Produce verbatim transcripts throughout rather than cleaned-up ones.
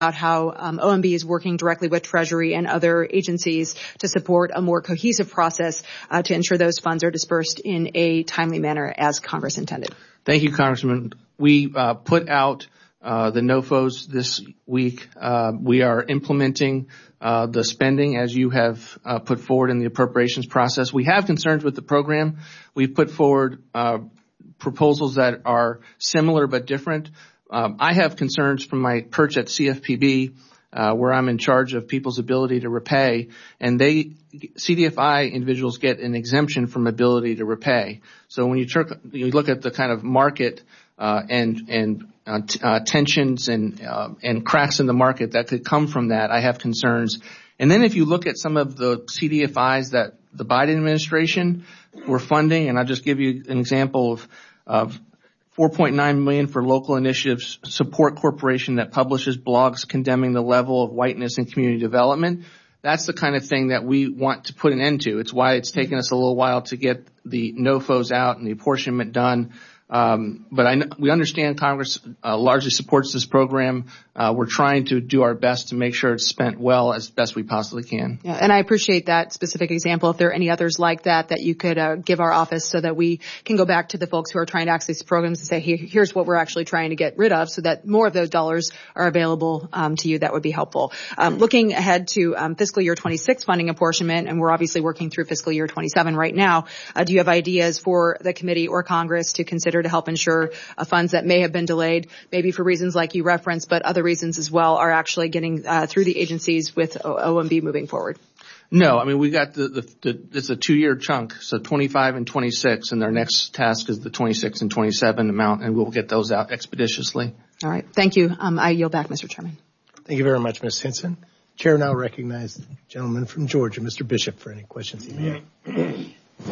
about how um, O M B is working directly with Treasury and other agencies to support a more cohesive process uh, to ensure those funds are dispersed in a timely manner as Congress intended. Thank you, Congressman. We uh, put out uh, the N O F Os this week. Uh, we are implementing uh, the spending as you have uh, put forward in the appropriations process. We have concerns with the program. We've put forward uh, proposals that are similar but different. Um, I have concerns from my perch at C F P B, uh, where I'm in charge of people's ability to repay, and they, C D F I individuals get an exemption from ability to repay. So when you, tur- you look at the kind of market, uh, and, and, uh, t- uh, tensions and, uh, and cracks in the market that could come from that, I have concerns. And then if you look at some of the C D F Is that the Biden administration were funding, and I'll just give you an example of, of four point nine million dollars for local initiatives support corporation that publishes blogs condemning the level of whiteness in community development. That's the kind of thing that we want to put an end to. It's why it's taken us a little while to get the N O F Os out and the apportionment done. Um, but I, we understand Congress uh, largely supports this program. Uh, we're trying to do our best to make sure it's spent well as best we possibly can. Yeah, and I appreciate that specific example. If there are any others like that that you could uh, give our office so that we can go back to the folks who are trying to access these programs and say, hey, here's what we're actually trying to get rid of so that more of those dollars are available um, to you, that would be helpful. Um, looking ahead to um, fiscal year twenty-six funding apportionment, and we're obviously working through fiscal year twenty-seven right now, uh, do you have ideas for the committee or Congress to consider to help ensure uh, funds that may have been delayed, maybe for reasons like you referenced, but other reasons as well, are actually getting uh, through the agencies with O M B moving forward? No, I mean, we got the, the, the it's a two-year chunk, so twenty-five and twenty-six, and our next task is the twenty-six and twenty-seven amount, and we'll get those out expeditiously. All right. Thank you. Um, I yield back, Mister Chairman. Thank you very much, Miz Hinson. Chair now recognizes the gentleman from Georgia, Mister Bishop, for any questions he may have.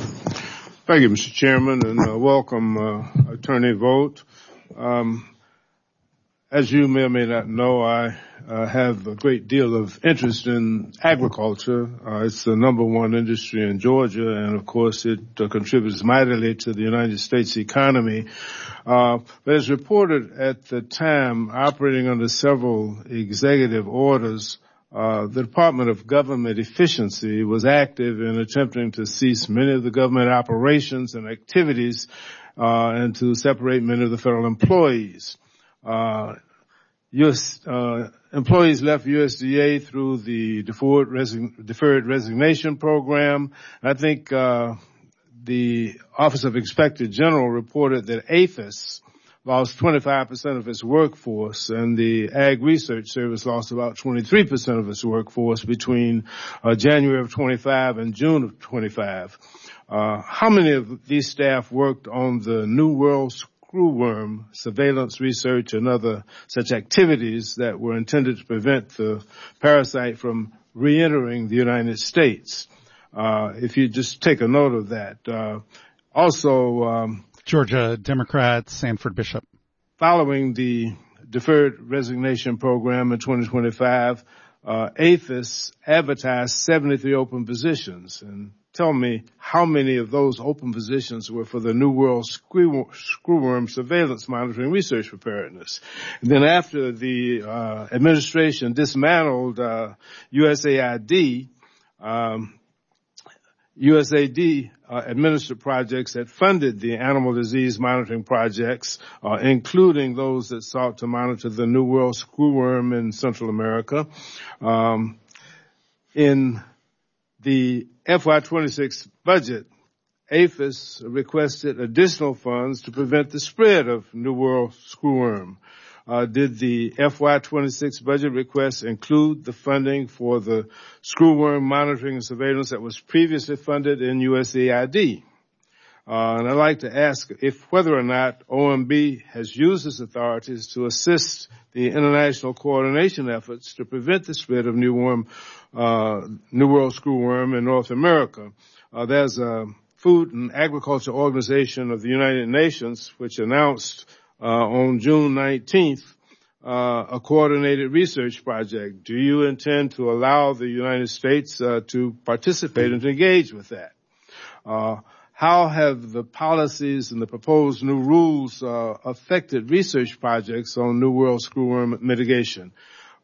Thank you, Mister Chairman, and uh, welcome, uh, Attorney Vogt. Um, as you may or may not know, I uh, have a great deal of interest in agriculture. Uh, it's the number one industry in Georgia, and of course it uh, contributes mightily to the United States economy. Uh, but as reported at the time, operating under several executive orders, Uh, the Department of Government Efficiency was active in attempting to cease many of the government operations and activities uh, and to separate many of the federal employees. Uh, U S uh, employees left U S D A through the deferred, resign, deferred resignation program. I think uh, the Office of Inspector General reported that APHIS lost twenty-five percent of its workforce, and the Ag Research Service lost about twenty-three percent of its workforce between uh, January of twenty-five and June of twenty-five. Uh, how many of these staff worked on the New World Screwworm surveillance research and other such activities that were intended to prevent the parasite from re-entering the United States? Uh, if you just take a note of that. Uh, also, um, Georgia Democrat, Sanford Bishop. Following the deferred resignation program in twenty twenty-five, uh, APHIS advertised seventy-three open positions. And tell me how many of those open positions were for the New World Screwworm Surveillance Monitoring Research Preparedness. And then after the uh, administration dismantled uh, U S A I D, um, U S A I D uh, administered projects that funded the animal disease monitoring projects, uh, including those that sought to monitor the New World Screwworm in Central America. Um, in the F Y twenty-six budget, APHIS requested additional funds to prevent the spread of New World Screwworm. Uh, did the F Y twenty-six budget request include the funding for the screwworm monitoring and surveillance that was previously funded in U S A I D? Uh, and I'd like to ask if whether or not O M B has used its authorities to assist the international coordination efforts to prevent the spread of New, worm, uh, New World Screwworm in North America. Uh, there's a Food and Agriculture Organization of the United Nations which announced Uh, on June nineteenth, uh, a coordinated research project. Do you intend to allow the United States uh, to participate and to engage with that? Uh, how have the policies and the proposed new rules uh, affected research projects on New World Screwworm mitigation?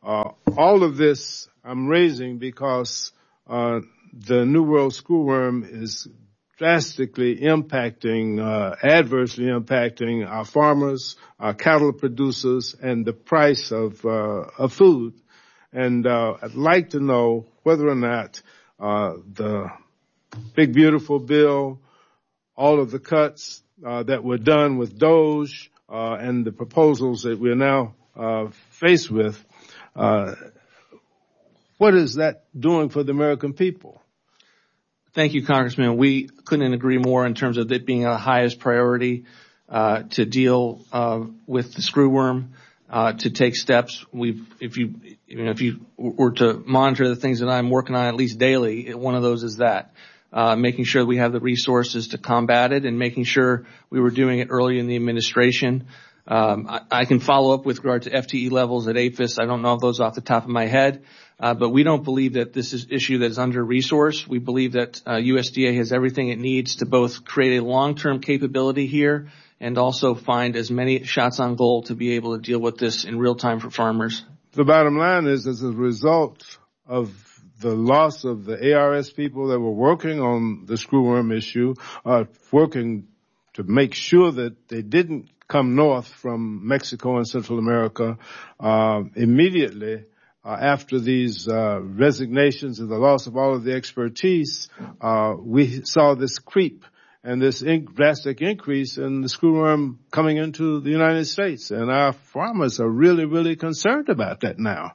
Uh, all of this I'm raising because uh, the New World Schoolworm is drastically impacting, uh, adversely impacting our farmers, our cattle producers, and the price of, uh, of food. And uh, I'd like to know whether or not uh, the big, beautiful bill, all of the cuts uh, that were done with DOGE uh, and the proposals that we're now uh, faced with, uh, what is that doing for the American people? Thank you, Congressman. We couldn't agree more in terms of it being our highest priority uh, to deal uh, with the screwworm, uh, to take steps. We've, if you, you know, if you were to monitor the things that I'm working on at least daily, one of those is that. Uh, making sure we have the resources to combat it and making sure we were doing it early in the administration. Um, I, I can follow up with regard to F T E levels at A P H I S. I don't know those off the top of my head, uh, but we don't believe that this is an issue that is under-resourced. We believe that uh, U S D A has everything it needs to both create a long-term capability here and also find as many shots on goal to be able to deal with this in real time for farmers. The bottom line is, as a result of the loss of the A R S people that were working on the screwworm issue, uh, working to make sure that they didn't come north from Mexico and Central America, uh, immediately uh, after these uh, resignations and the loss of all of the expertise, uh, we saw this creep and this in- drastic increase in the screwworm coming into the United States. And our farmers are really, really concerned about that now.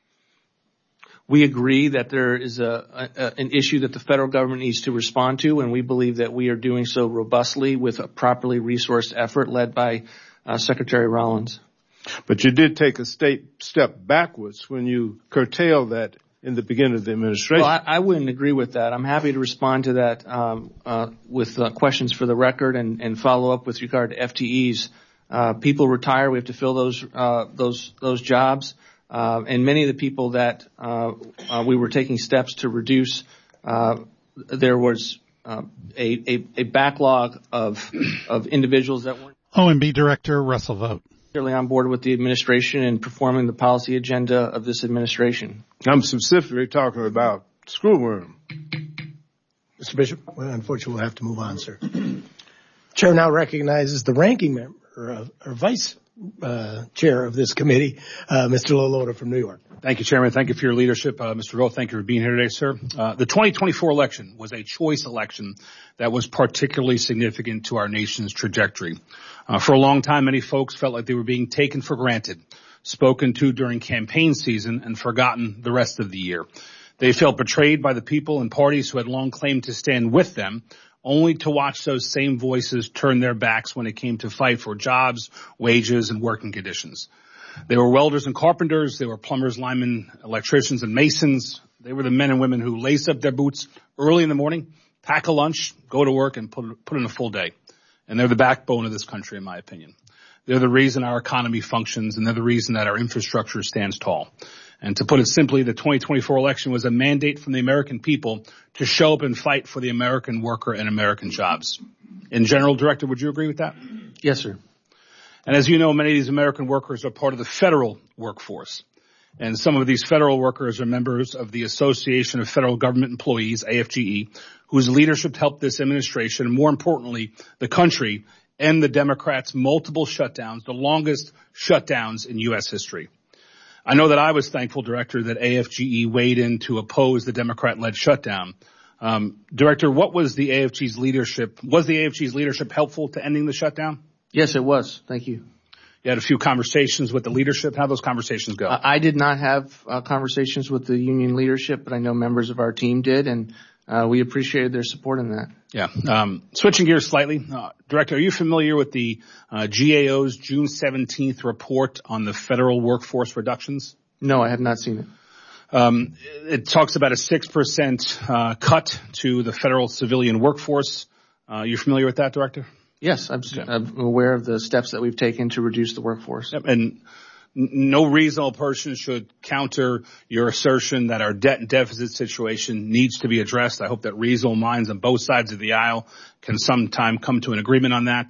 We agree that there is a, a an issue that the federal government needs to respond to, and we believe that we are doing so robustly with a properly resourced effort led by uh, Secretary Rollins. But you did take a state step backwards when you curtailed that in the beginning of the administration. Well, I, I wouldn't agree with that. I'm happy to respond to that um, uh, with uh, questions for the record and, and follow up with regard to F T Es. Uh, people retire. We have to fill those uh, those those jobs. Uh, and many of the people that uh, uh, we were taking steps to reduce, uh, there was uh, a, a, a backlog of of individuals that weren't O M B Director Russell Vogt. clearly on board with the administration and performing the policy agenda of this administration. I'm specifically talking about screwworm. Mister Bishop, well, unfortunately, we'll have to move on, sir. Chair now recognizes the ranking member, or, or vice Uh, chair of this committee, uh, Mister Loloda from New York. Thank you, Chairman. Thank you for your leadership. Uh, Mister Rowe, thank you for being here today, sir. Uh, the twenty twenty-four election was a choice election that was particularly significant to our nation's trajectory. Uh, for a long time, many folks felt like they were being taken for granted, spoken to during campaign season, and forgotten the rest of the year. They felt betrayed by the people and parties who had long claimed to stand with them, only to watch those same voices turn their backs when it came to fight for jobs, wages, and working conditions. They were welders and carpenters. They were plumbers, linemen, electricians, and masons. They were the men and women who lace up their boots early in the morning, pack a lunch, go to work, and put, put in a full day. And they're the backbone of this country, in my opinion. They're the reason our economy functions, and they're the reason that our infrastructure stands tall. And to put it simply, the twenty twenty-four election was a mandate from the American people to show up and fight for the American worker and American jobs. In general, Director, would you agree with that? Yes, sir. And as you know, many of these American workers are part of the federal workforce. And some of these federal workers are members of the Association of Federal Government Employees, A F G E, whose leadership helped this administration, and more importantly, the country, end the Democrats' multiple shutdowns, the longest shutdowns in U S history. I know that I was thankful, Director, that A F G E weighed in to oppose the Democrat-led shutdown. Um, Director, what was the A F G's leadership? Was the A F G's leadership helpful to ending the shutdown? Yes, it was. Thank you. You had a few conversations with the leadership. How'd those conversations go? I did not have uh, conversations with the union leadership, but I know members of our team did, and uh, we appreciated their support in that. Yeah. Um, switching gears slightly, uh, Director, are you familiar with the uh, G A O's June seventeenth report on the federal workforce reductions? No, I have not seen it. Um, it talks about a six percent uh, cut to the federal civilian workforce. Uh, you familiar with that, Director? Yes, I'm, okay. I'm aware of the steps that we've taken to reduce the workforce. Yep, and no reasonable person should counter your assertion that our debt and deficit situation needs to be addressed. I hope that reasonable minds on both sides of the aisle can sometime come to an agreement on that.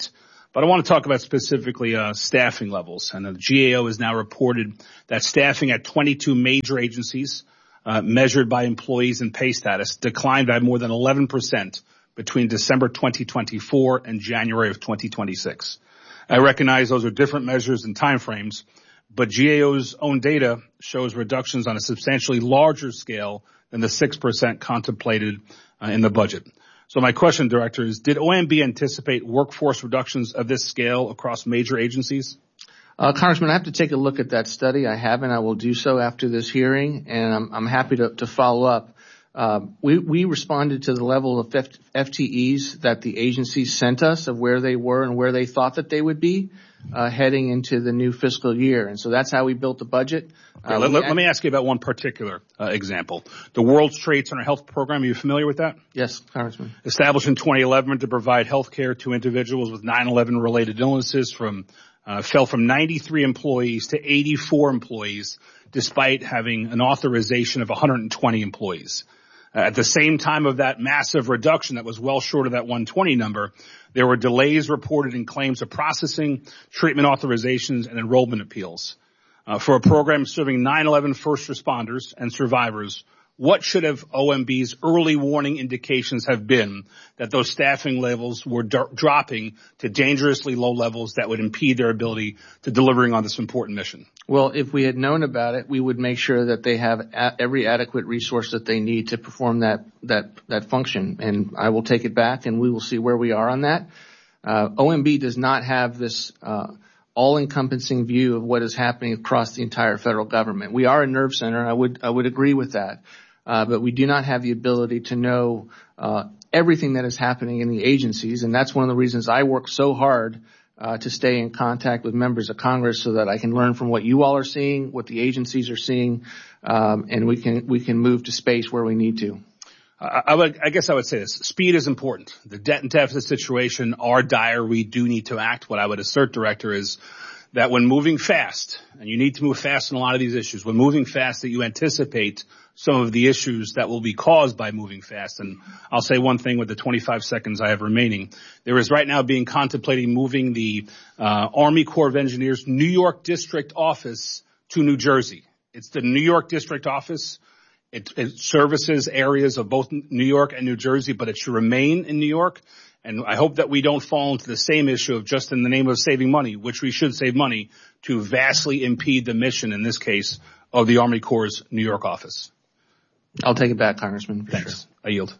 But I want to talk about specifically uh, staffing levels. And the G A O has now reported that staffing at twenty-two major agencies uh, measured by employees and pay status declined by more than eleven percent between December twenty twenty-four and January of twenty twenty-six. I recognize those are different measures and timeframes, but G A O's own data shows reductions on a substantially larger scale than the six percent contemplated uh, in the budget. So my question, Director, is did O M B anticipate workforce reductions of this scale across major agencies? Uh, Congressman, I have to take a look at that study. I haven't. I will do so after this hearing, and I'm, I'm happy to, to follow up. Uh, we, we responded to the level of F- FTEs that the agencies sent us of where they were and where they thought that they would be uh, heading into the new fiscal year. And so that's how we built the budget. Okay, uh, let, let, act- let me ask you about one particular uh, example. The World Trade Center Health Program, are you familiar with that? Yes, Congressman. Established in twenty eleven to provide health care to individuals with nine eleven related illnesses from uh, fell from ninety-three employees to eighty-four employees despite having an authorization of one hundred twenty employees. Uh, at the same time of that massive reduction that was well short of that one hundred twenty number, there were delays reported in claims of processing, treatment authorizations, and enrollment appeals. Uh, for a program serving nine eleven first responders and survivors, what should have O M B's early warning indications have been that those staffing levels were d- dropping to dangerously low levels that would impede their ability to delivering on this important mission? Well, if we had known about it, we would make sure that they have a- every adequate resource that they need to perform that that that function. And I will take it back, and we will see where we are on that. Uh, O M B does not have this uh, all-encompassing view of what is happening across the entire federal government. We are a nerve center. I would I would agree with that. Uh, but we do not have the ability to know uh, everything that is happening in the agencies, and that's one of the reasons I work so hard uh, to stay in contact with members of Congress so that I can learn from what you all are seeing, what the agencies are seeing, um, and we can we can move to space where we need to. I, I, would, I guess I would say this. Speed is important. The debt and deficit situation are dire. We do need to act. What I would assert, Director, is that when moving fast, and you need to move fast in a lot of these issues, when moving fast that you anticipate some of the issues that will be caused by moving fast. And I'll say one thing with the twenty-five seconds I have remaining. There is right now being contemplating moving the uh, Army Corps of Engineers New York District Office to New Jersey. It's the New York District Office. It, it services areas of both New York and New Jersey, but it should remain in New York. And I hope that we don't fall into the same issue of just in the name of saving money, which we should save money, to vastly impede the mission, in this case, of the Army Corps' New York office. I'll take it back, Congressman. Thanks. Sure. I yield.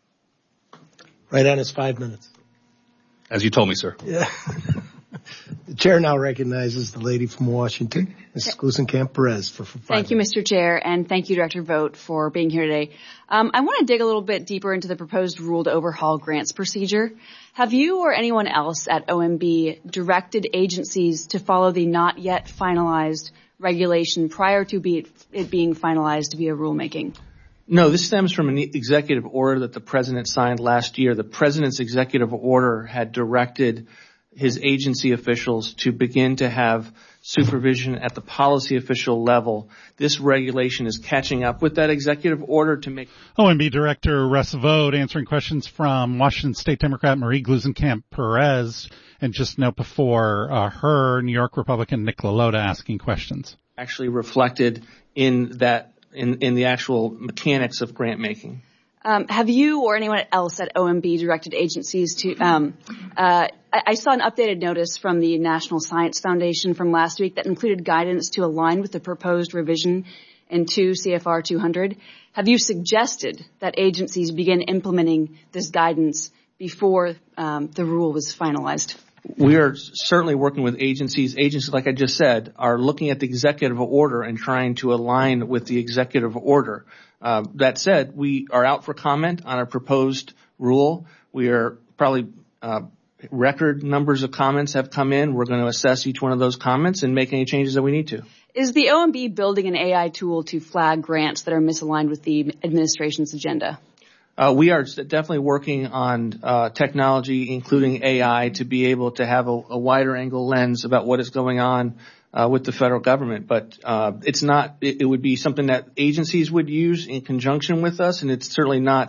Right on his five minutes. As you told me, sir. Yeah. The chair now recognizes the lady from Washington, Missus Gluesenkamp-Perez. For, for five Thank you, Mister Chair, and thank you, Director Vogt, for being here today. Um, I want to dig a little bit deeper into the proposed rule to overhaul grants procedure. Have you or anyone else at O M B directed agencies to follow the not yet finalized regulation prior to be it, it being finalized via rulemaking? No, this stems from an executive order that the President signed last year. The President's executive order had directed his agency officials to begin to have supervision at the policy official level. This regulation is catching up with that executive order to make... O M B Director Russ Vought answering questions from Washington State Democrat Marie Gluesenkamp-Perez, and just note before uh, her, New York Republican Nick LaLota asking questions. Actually reflected in that, in, in the actual mechanics of grant making. Um, have you or anyone else at O M B directed agencies to, um, uh, I, I saw an updated notice from the National Science Foundation from last week that included guidance to align with the proposed revision in two C F R two hundred. Have you suggested that agencies begin implementing this guidance before um, the rule was finalized? We are certainly working with agencies. Agencies, like I just said, are looking at the executive order and trying to align with the executive order. Uh, that said, we are out for comment on our proposed rule. We are probably uh, record numbers of comments have come in. We're going to assess each one of those comments and make any changes that we need to. Is the O M B building an A I tool to flag grants that are misaligned with the administration's agenda? Uh, we are definitely working on uh, technology, including A I, to be able to have a, a wider angle lens about what is going on uh, with the federal government. But uh, it's not. It, it would be something that agencies would use in conjunction with us, and it's certainly not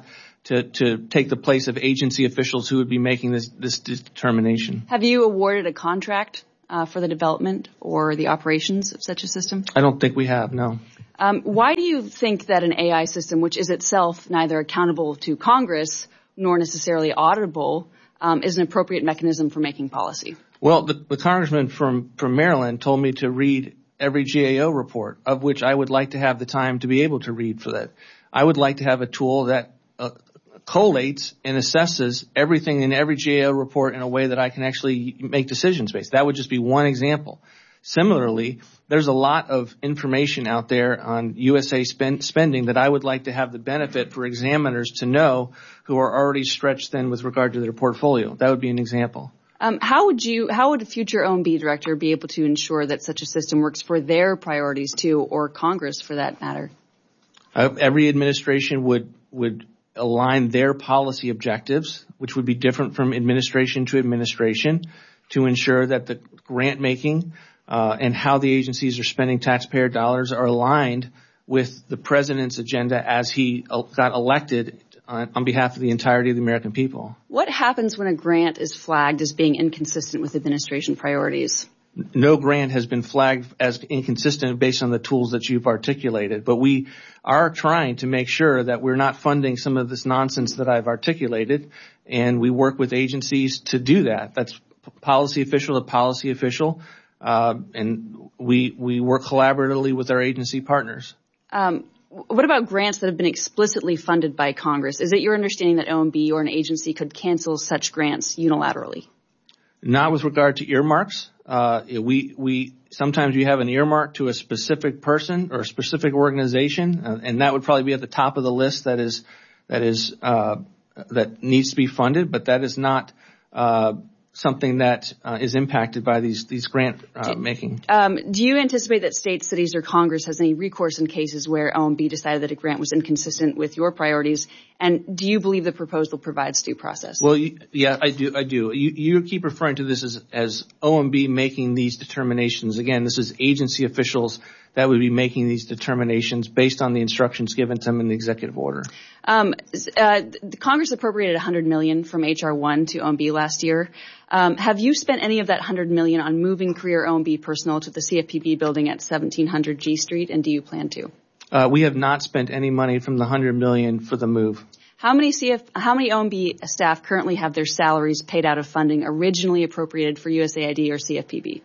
to, to take the place of agency officials who would be making this, this determination. Have you awarded a contract uh, for the development or the operations of such a system? I don't think we have, no. Um, why do you think that an A I system, which is itself neither accountable to Congress nor necessarily auditable, um, is an appropriate mechanism for making policy? Well, the, the congressman from, from Maryland told me to read every G A O report, of which I would like to have the time to be able to read for that. I would like to have a tool that uh, collates and assesses everything in every G A O report in a way that I can actually make decisions based. That would just be one example. Similarly, there's a lot of information out there on U S A spend, spending that I would like to have the benefit for examiners to know who are already stretched thin with regard to their portfolio. That would be an example. Um, how would you, how would a future O M B director be able to ensure that such a system works for their priorities too, or Congress for that matter? Uh, every administration would, would align their policy objectives, which would be different from administration to administration, to ensure that the grant making uh, and how the agencies are spending taxpayer dollars are aligned with the president's agenda as he got elected on, on behalf of the entirety of the American people. What happens when a grant is flagged as being inconsistent with administration priorities? No grant has been flagged as inconsistent based on the tools that you've articulated, but we are trying to make sure that we're not funding some of this nonsense that I've articulated, and we work with agencies to do that. That's policy official to policy official, uh, and we we work collaboratively with our agency partners. Um, what about grants that have been explicitly funded by Congress? Is it your understanding that O M B or an agency could cancel such grants unilaterally? Not with regard to earmarks. Uh, we, we, sometimes you have an earmark to a specific person or a specific organization, uh, and that would probably be at the top of the list that is, that is, uh, that needs to be funded, but that is not, uh, something that uh, is impacted by these, these grant uh, do, making. Um, do you anticipate that states, cities, or Congress has any recourse in cases where O M B decided that a grant was inconsistent with your priorities? And do you believe the proposal provides due process? Well, yeah, I do. I do. You, you keep referring to this as, as O M B making these determinations. Again, this is agency officials that would be making these determinations based on the instructions given to them in the executive order. Um, uh, the Congress appropriated one hundred million dollars from H R one to O M B last year. Um, have you spent any of that one hundred million dollars on moving career O M B personnel to the C F P B building at seventeen hundred G Street, and do you plan to? Uh, we have not spent any money from the one hundred million dollars for the move. How many C F, how many O M B staff currently have their salaries paid out of funding originally appropriated for U S A I D or C F P B?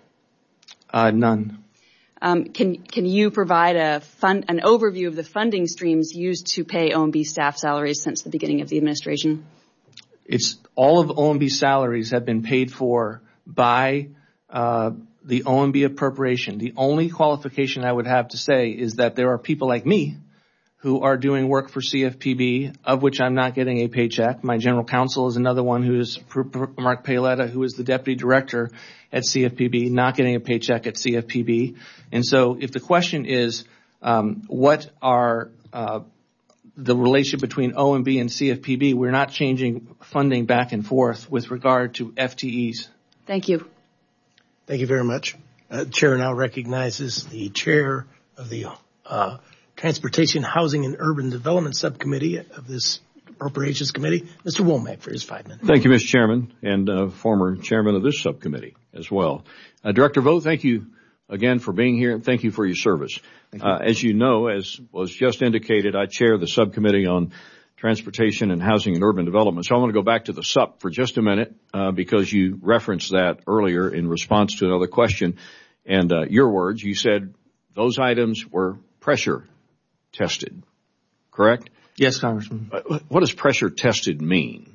Uh, none. Um, can can you provide a fund, an overview of the funding streams used to pay O M B staff salaries since the beginning of the administration? It's all of O M B salaries have been paid for by uh, the O M B appropriation. The only qualification I would have to say is that there are people like me who are doing work for C F P B, of which I'm not getting a paycheck. My general counsel is another one who is Mark Paoletta, who is the deputy director at C F P B, not getting a paycheck at C F P B. And so if the question is um, what are uh, the relationship between O M B and C F P B, we're not changing funding back and forth with regard to F T Es. Thank you. Thank you very much. Uh, the chair now recognizes the chair of the uh, Transportation, Housing, and Urban Development Subcommittee of this Appropriations Committee, Mister Womack, for his five minutes. Thank you, Mister Chairman, and uh, former chairman of this subcommittee as well. Uh, Director Vogt, thank you again for being here, and thank you for your service. You. Uh, as you know, as was just indicated, I chair the subcommittee on Transportation and Housing and Urban Development. So I want to go back to the S U P for just a minute uh, because you referenced that earlier in response to another question. And uh, your words, you said those items were pressure tested, correct? Yes, Congressman. What does pressure tested mean?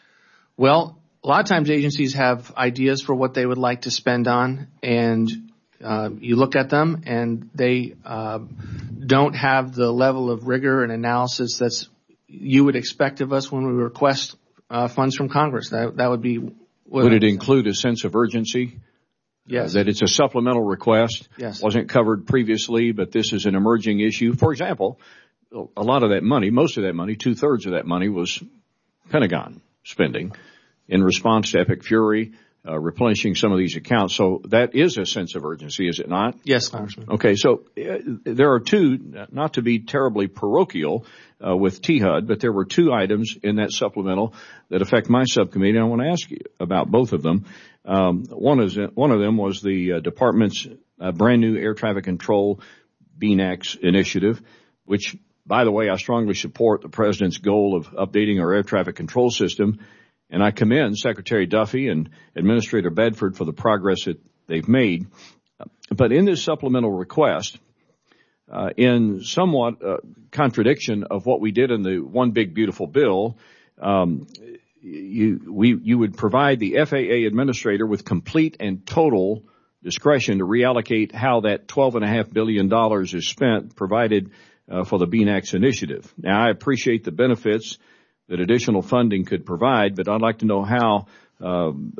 Well, a lot of times agencies have ideas for what they would like to spend on, and uh, you look at them and they uh, don't have the level of rigor and analysis that's you would expect of us when we request uh, funds from Congress. That that would be. What would it include a sense of urgency? Yes. Uh, that it's a supplemental request. Yes. Wasn't covered previously, but this is an emerging issue. For example, a lot of that money, most of that money, two-thirds of that money was Pentagon spending in response to Epic Fury, uh, replenishing some of these accounts. So that is a sense of urgency, is it not? Yes, Congressman. Okay, so uh, there are two, not to be terribly parochial uh, with T H U D, but there were two items in that supplemental that affect my subcommittee, and I want to ask you about both of them. Um, one is one of them was the uh, department's uh, brand new air traffic control B NACS initiative, which, by the way, I strongly support the president's goal of updating our air traffic control system. And I commend Secretary Duffy and Administrator Bedford for the progress that they've made. But in this supplemental request, uh, in somewhat uh, contradiction of what we did in the One Big Beautiful Bill, um, you, we, you would provide the F A A administrator with complete and total discretion to reallocate how that twelve point five billion dollars is spent, provided uh, for the B NACS initiative. Now, I appreciate the benefits that additional funding could provide, but I'd like to know how, um,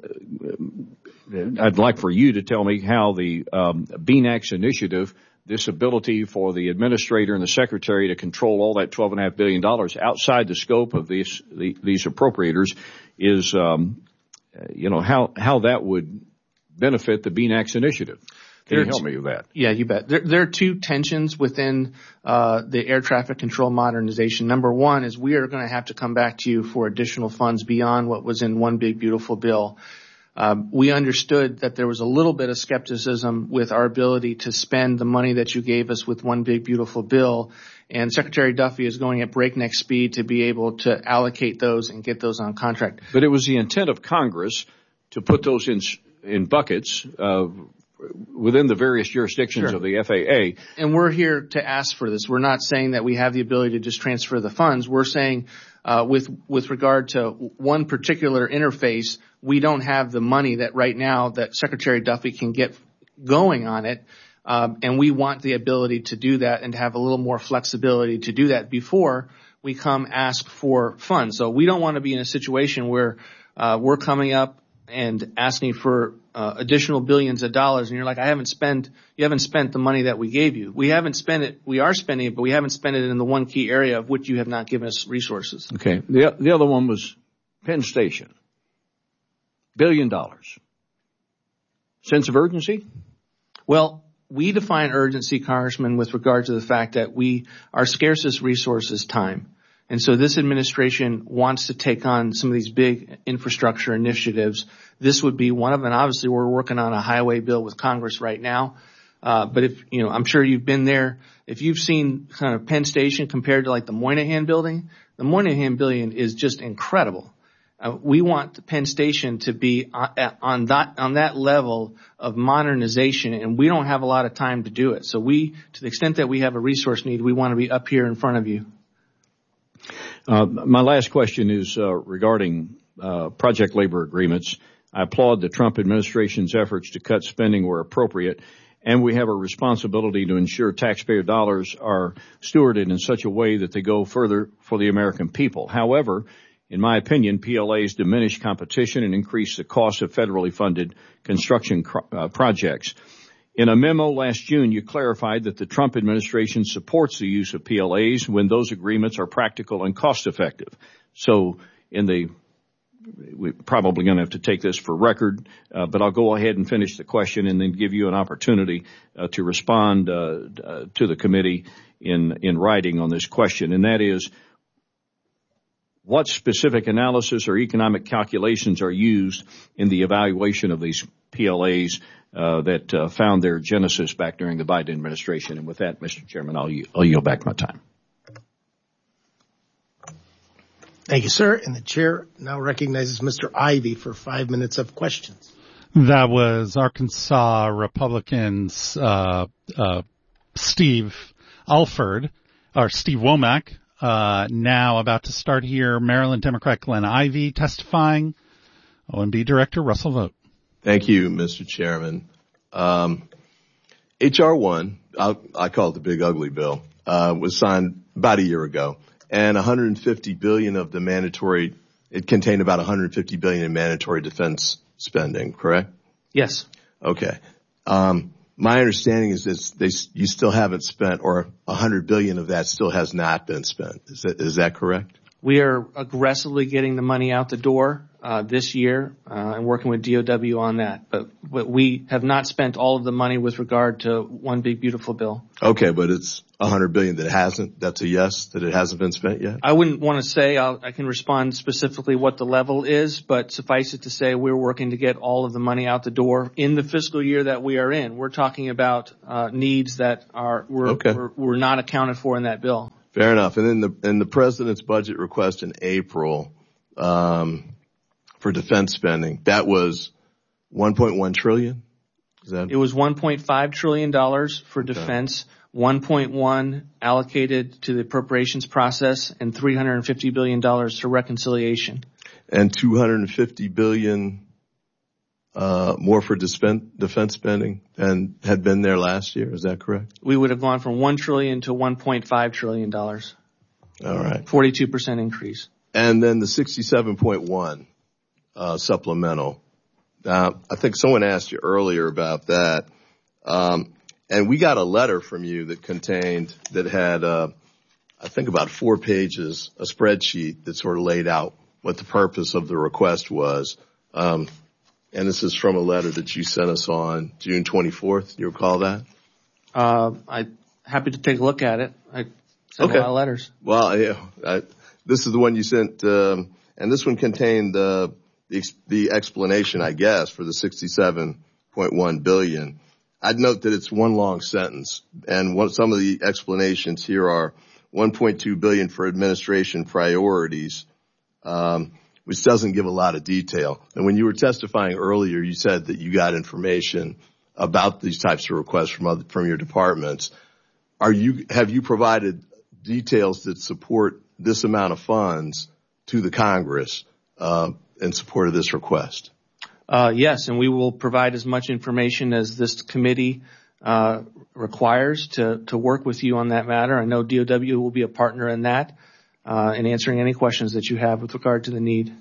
I'd like for you to tell me how the um, B NACS initiative, this ability for the administrator and the secretary to control all that twelve point five billion dollars outside the scope of these, the, these appropriators is, um, you know, how, how that would benefit the B NACS initiative. Can you help me with that? Yeah, you bet. There, there are two tensions within uh the air traffic control modernization. Number one is we are going to have to come back to you for additional funds beyond what was in One Big Beautiful Bill. Um, we understood that there was a little bit of skepticism with our ability to spend the money that you gave us with One Big Beautiful Bill, and Secretary Duffy is going at breakneck speed to be able to allocate those and get those on contract. But it was the intent of Congress to put those in in buckets uh within the various jurisdictions Sure. of the F A A. And we're here to ask for this. We're not saying that we have the ability to just transfer the funds. We're saying uh with with regard to one particular interface, we don't have the money that right now that Secretary Duffy can get going on it. Um, and we want the ability to do that and to have a little more flexibility to do that before we come ask for funds. So we don't want to be in a situation where uh we're coming up and asking for uh, additional billions of dollars, and you're like, I haven't spent, you haven't spent the money that we gave you. We haven't spent it, we are spending it, but we haven't spent it in the one key area of which you have not given us resources. Okay. The, the other one was Penn Station. Billion dollars. Sense of urgency? Well, we define urgency, Congressman, with regard to the fact that we, our scarcest resource is time. And so this administration wants to take on some of these big infrastructure initiatives. This would be one of them. And obviously, we're working on a highway bill with Congress right now. Uh, but if, you know, I'm sure you've been there. If you've seen kind of Penn Station compared to like the Moynihan building, the Moynihan building is just incredible. Uh, we want the Penn Station to be on, on that, on that level of modernization, and we don't have a lot of time to do it. So we, to the extent that we have a resource need, we want to be up here in front of you. Uh, my last question is uh, regarding uh, project labor agreements. I applaud the Trump administration's efforts to cut spending where appropriate, and we have a responsibility to ensure taxpayer dollars are stewarded in such a way that they go further for the American people. However, in my opinion, P L As diminish competition and increase the cost of federally funded construction uh, projects. In a memo last June, you clarified that the Trump administration supports the use of P L As when those agreements are practical and cost effective. So in the, we're probably going to have to take this for record, uh, but I'll go ahead and finish the question and then give you an opportunity uh, to respond uh, uh, to the committee in, in writing on this question. And that is, what specific analysis or economic calculations are used in the evaluation of these P L As Uh, that uh, found their genesis back during the Biden administration? And with that, Mister Chairman, I'll, I'll yield back my time. Thank you, sir. And the chair now recognizes Mister Ivey for five minutes of questions. That was Arkansas Republicans uh, uh, Steve Alford, or Steve Womack. Uh, now about to start here, Maryland Democrat Glenn Ivey testifying. O M B Director Russell Vogt. Thank you, Mister Chairman. Um, H R one, I'll, I call it the big ugly bill, uh, was signed about a year ago, and one hundred fifty billion dollars of the mandatory, it contained about one hundred fifty billion dollars in mandatory defense spending, correct? Yes. Okay. Um, my understanding is that they, you still haven't spent, or one hundred billion dollars of that still has not been spent. Is that, is that correct? We are aggressively getting the money out the door. uh, this year, uh, and working with D O W on that. But, but we have not spent all of the money with regard to One Big Beautiful Bill. Okay, but it's one hundred billion dollars that hasn't. That's a yes, that it hasn't been spent yet? I wouldn't want to say. I'll, I can respond specifically what the level is, but suffice it to say we're working to get all of the money out the door in the fiscal year that we are in. We're talking about uh, needs that are were, okay. were, were not accounted for in that bill. Fair enough. And then the in the president's budget request in April um, for defense spending, that was one point one trillion dollars? Is that? It was one point five trillion dollars for okay. defense, one point one allocated to the appropriations process, and three hundred fifty billion dollars to reconciliation. And two hundred fifty billion dollars uh, more for defense spending than had been there last year. Is that correct? We would have gone from one trillion dollars to one point five trillion dollars. All right. forty-two percent increase. And then the sixty-seven point one uh, supplemental. Now, I think someone asked you earlier about that. Um, and we got a letter from you that contained, that had, uh, I think about four pages, a spreadsheet that sort of laid out what the purpose of the request was. Um, and this is from a letter that you sent us on June twenty-fourth. You recall that? Uh, I'm happy to take a look at it. I sent okay. a lot of letters. Well, yeah, I, this is the one you sent, um, and this one contained uh, the, the explanation, I guess, for the sixty-seven point one billion dollars. I'd note that it's one long sentence, and one, some of the explanations here are one point two billion dollars for administration priorities, um, which doesn't give a lot of detail. And when you were testifying earlier, you said that you got information about these types of requests from other, from your departments. Are you, have you provided details that support this amount of funds to the Congress uh, in support of this request? Uh, yes, and we will provide as much information as this committee uh, requires to, to work with you on that matter. I know D O W will be a partner in that, uh, in answering any questions that you have with regard to the need.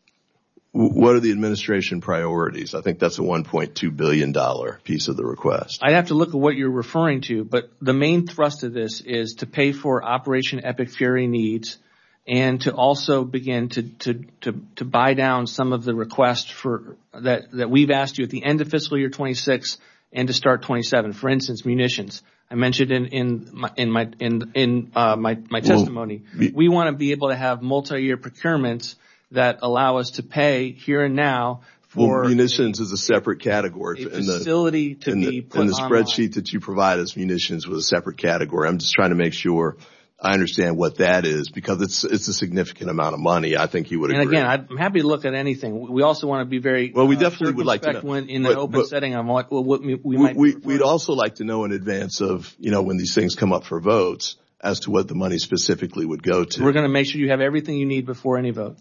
What are the administration priorities? I think that's a one point two billion dollars piece of the request. I'd have to look at what you're referring to, but the main thrust of this is to pay for Operation Epic Fury needs and to also begin to, to, to, to buy down some of the requests for that, that we've asked you at the end of fiscal year twenty-six and to start twenty-seven. For instance, munitions. I mentioned in, in my, in my, in, in, uh, my, my testimony. Well, we want to be able to have multi-year procurements that allow us to pay here and now for well, munitions a, is a separate category. A facility in the, to in be the, put in the online. spreadsheet that you provide as munitions was a separate category. I'm just trying to make sure I understand what that is, because it's it's a significant amount of money. I think you would agree. And again, I'm happy to look at anything. We also want to be very well. We uh, definitely would like to know. When in but, an open but, setting on what, what we, we, we might. We, we'd also like to know in advance of, you know, when these things come up for votes as to what the money specifically would go to. We're going to make sure you have everything you need before any vote.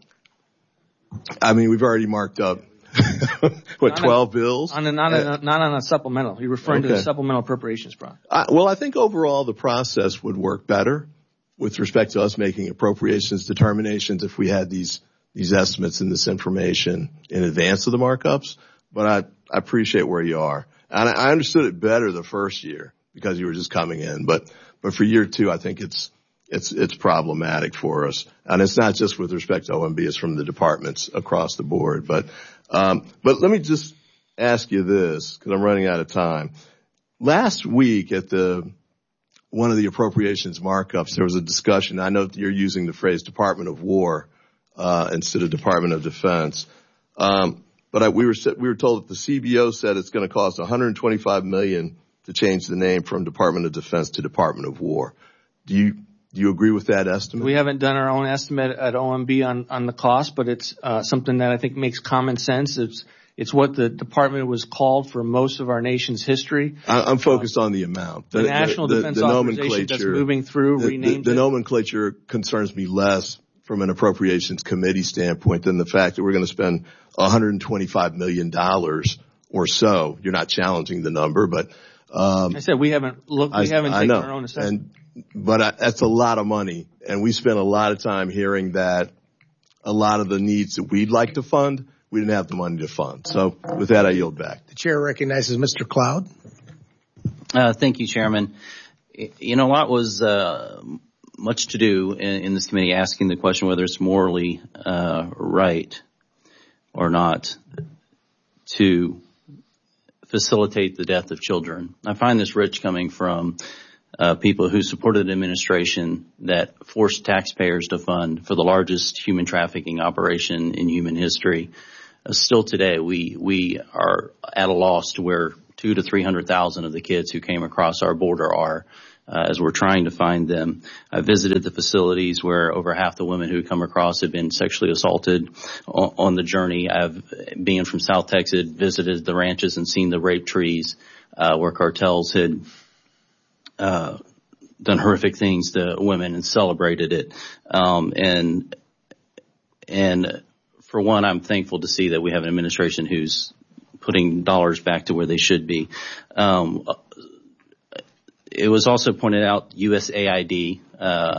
I mean, we've already marked up what not twelve a, bills on a, not, uh, a, not on a supplemental. You're referring okay. to the supplemental appropriations process. Uh, well, I think overall the process would work better with respect to us making appropriations determinations if we had these these estimates and this information in advance of the markups. But I, I appreciate where you are. And I, I understood it better the first year because you were just coming in. But but for year two, I think it's it's it's problematic for us. And it's not just with respect to O M B, it's from the departments across the board. But um, but let me just ask you this, because I'm running out of time. Last week at the one of the appropriations markups, there was a discussion. I know that you're using the phrase Department of War uh, instead of Department of Defense. Um, but I, we were we were told that the C B O said it's going to cost one hundred twenty-five million dollars to change the name from Department of Defense to Department of War. Do you do you agree with that estimate? We haven't done our own estimate at O M B on on the cost, but it's uh, something that I think makes common sense. It's It's what the department was called for most of our nation's history. I'm focused on the amount. The, the National the, Defense the, the Authorization that's moving through, the, renamed the, the it. nomenclature concerns me less from an appropriations committee standpoint than the fact that we're going to spend one hundred twenty-five million dollars or so. You're not challenging the number, but um, I said we haven't looked. We I, haven't I taken know. our own assessment. And, but I, that's a lot of money, and we spent a lot of time hearing that a lot of the needs that we'd like to fund, we didn't have the money to fund. So with that, I yield back. The chair recognizes Mister Cloud. Uh, thank you, Chairman. You know, a lot was uh, much to do in, in this committee asking the question whether it's morally uh, right. or not to facilitate the death of children. I find this rich coming from uh, people who supported an administration that forced taxpayers to fund for the largest human trafficking operation in human history. Uh, still today, we we are at a loss to where two to three hundred thousand of the kids who came across our border are, uh, as we're trying to find them. I visited the facilities where over half the women who come across have been sexually assaulted on, on the journey. I've, being from South Texas, visited the ranches and seen the rape trees, uh, where cartels had, uh, done horrific things to women and celebrated it. Um, and, and for one, I'm thankful to see that we have an administration who's putting dollars back to where they should be. Um, it was also pointed out U S A I D uh,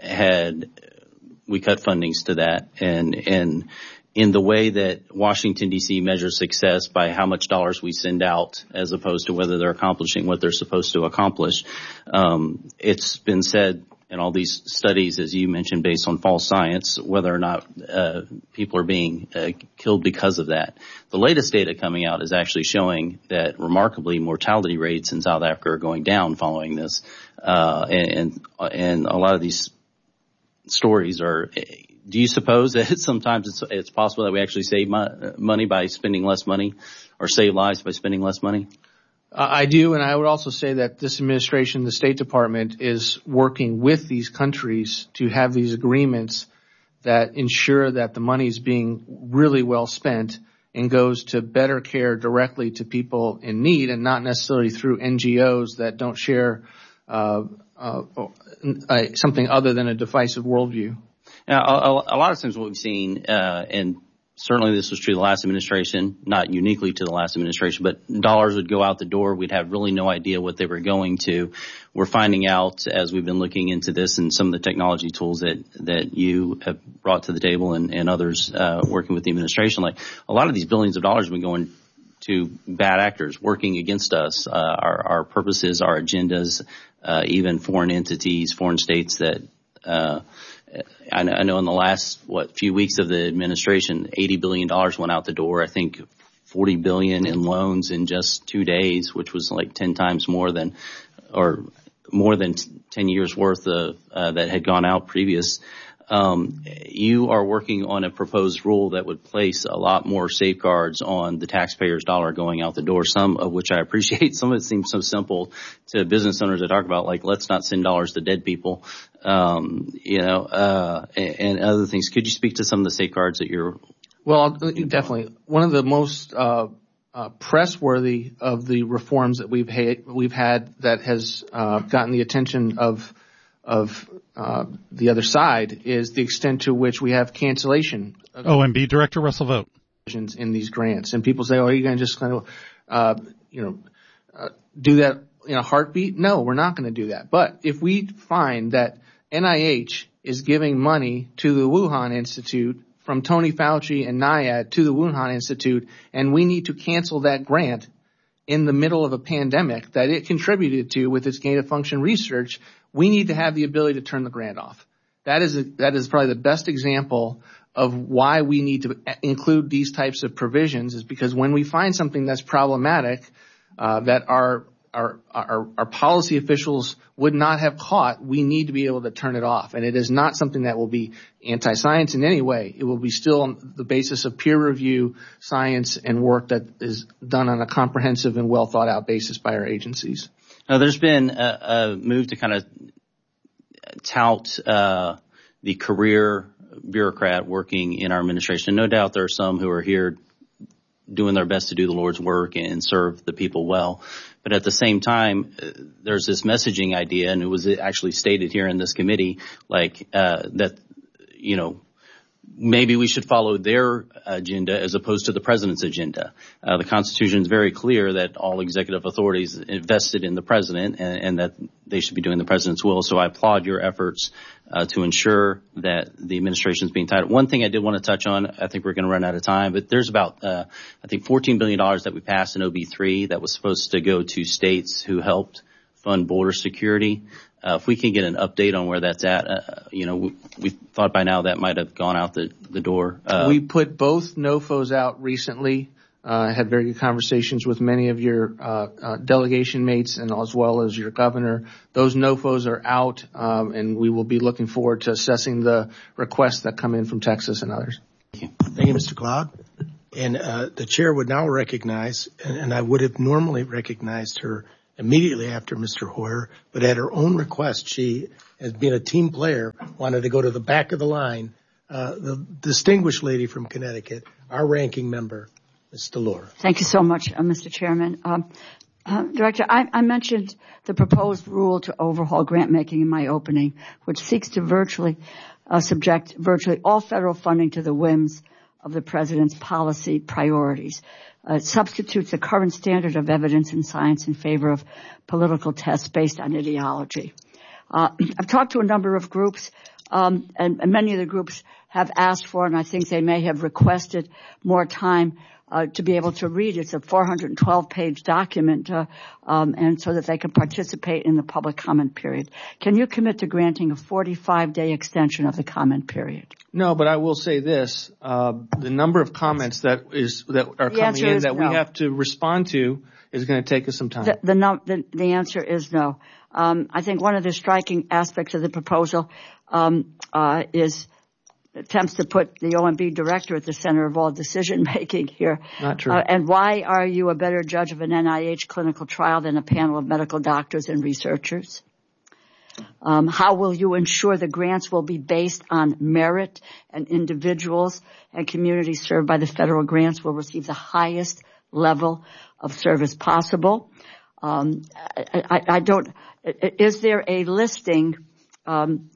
had we cut fundings to that, and and in the way that Washington D C measures success by how much dollars we send out, as opposed to whether they're accomplishing what they're supposed to accomplish. Um, it's been said in all these studies, as you mentioned, based on false science, whether or not uh, people are being uh, killed because of that. The latest data coming out is actually showing that remarkably mortality rates in South Africa are going down following this. Uh, and, and a lot of these stories are, do you suppose that sometimes it's, it's possible that we actually save mo- money by spending less money, or save lives by spending less money? Uh, I do, and I would also say that this administration, the State Department, is working with these countries to have these agreements that ensure that the money is being really well spent and goes to better care directly to people in need, and not necessarily through N G Os that don't share uh, uh, uh, something other than a divisive worldview. Now, a, a lot of times what we've seen, uh, and certainly this was true the last administration, not uniquely to the last administration, but dollars would go out the door. We'd have really no idea what they were going to. We're finding out as we've been looking into this and some of the technology tools that, that you have brought to the table, and, and others uh, working with the administration. Like, a lot of these billions of dollars have been going to bad actors working against us. Uh, our, our purposes, our agendas, uh, even foreign entities, foreign states that uh I know in the last, what, few weeks of the administration, eighty billion dollars went out the door. I think forty billion dollars in loans in just two days, which was like ten times more than, or more than ten years worth of, uh, that had gone out previous. Um, you are working on a proposed rule that would place a lot more safeguards on the taxpayer's dollar going out the door, some of which I appreciate. Some of it seems so simple to business owners to talk about, like, let's not send dollars to dead people, um, you know, uh, and, and other things. Could you speak to some of the safeguards that you're... Well, definitely. One of the most uh, uh, press-worthy of the reforms that we've had, we've had that has uh, gotten the attention of of uh, the other side is the extent to which we have cancellation of O M B Director Russell Vogt in these grants. And people say, oh, are you going to just kind of, uh, you know, uh, do that in a heartbeat? No, we're not going to do that. But if we find that N I H is giving money to the Wuhan Institute from Tony Fauci and NIAID to the Wuhan Institute, and we need to cancel that grant in the middle of a pandemic that it contributed to with its gain of function research, we need to have the ability to turn the grant off. That is a, that is probably the best example of why we need to include these types of provisions, is because when we find something that's problematic, uh, that our, our, our, our policy officials would not have caught, we need to be able to turn it off. And it is not something that will be anti-science in any way. It will be still on the basis of peer review, science, and work that is done on a comprehensive and well thought out basis by our agencies. Now, there's been a, a move to kind of tout uh, the career bureaucrat working in our administration. No doubt there are some who are here doing their best to do the Lord's work and serve the people well. But at the same time, uh, there's this messaging idea, and it was actually stated here in this committee, like uh, that, you know, maybe we should follow their agenda as opposed to the president's agenda. Uh, the Constitution is very clear that all executive authorities invested in the president, and, and that they should be doing the president's will. So I applaud your efforts uh, to ensure that the administration is being tied. One thing I did want to touch on, I think we're going to run out of time, but there's about, uh, I think, fourteen billion dollars that we passed in O B three that was supposed to go to states who helped fund border security. Uh, if we can get an update on where that's at, uh, you know, we, we thought by now that might have gone out the, the door. Uh, we put both N O F Os out recently. I uh, had very good conversations with many of your uh, uh, delegation mates and as well as your governor. Those N O F Os are out, um, and we will be looking forward to assessing the requests that come in from Texas and others. Thank you, Thank you Mister Cloud. And uh, the chair would now recognize, and, and I would have normally recognized her immediately after Mister Hoyer, but at her own request, she, as being a team player, wanted to go to the back of the line. Uh, the distinguished lady from Connecticut, our ranking member, Miz DeLauro. Thank you so much, uh, Mister Chairman. Um, uh, Director, I, I mentioned the proposed rule to overhaul grant making in my opening, which seeks to virtually uh, subject virtually all federal funding to the whims of the President's policy priorities. Uh, it substitutes the current standard of evidence in science in favor of political tests based on ideology. Uh, I've talked to a number of groups, um, and, and many of the groups have asked for, and I think they may have requested more time uh, to be able to read. It's a four hundred twelve page document, uh, um, and so that they can participate in the public comment period. Can you commit to granting a forty-five day extension of the comment period? No, but I will say this: uh, the number of comments that is that are the coming in that no. we have to respond to is going to take us some time. The the, no, the, the answer is no. Um, I think one of the striking aspects of the proposal um, uh, is attempts to put the O M B director at the center of all decision making here. Not true. Uh, and why are you a better judge of an N I H clinical trial than a panel of medical doctors and researchers? Um, how will you ensure the grants will be based on merit and individuals and communities served by the federal grants will receive the highest level of service possible? Um, I, I, I don't, is there a listing, um,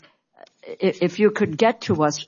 if you could get to us,